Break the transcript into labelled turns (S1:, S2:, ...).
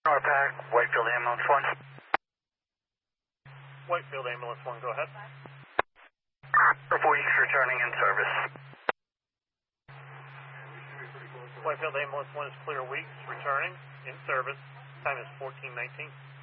S1: Norpac, Whitefield Ambulance 1.
S2: Whitefield Ambulance 1, go ahead.
S1: For Weeks returning in service.
S2: Whitefield Ambulance 1 is clear. Weeks returning in service. Time is 14:19.